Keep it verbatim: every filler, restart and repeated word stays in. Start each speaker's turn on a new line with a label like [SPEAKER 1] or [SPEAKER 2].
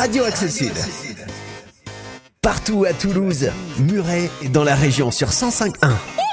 [SPEAKER 1] Radio Accessible. Partout à Toulouse, Muret et dans la région sur cent cinq point un.